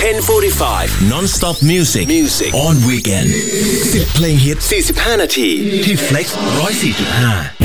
N45 Non-stop music on weekend 10 เพลงฮิต45 นาทีที่ Flex 104.5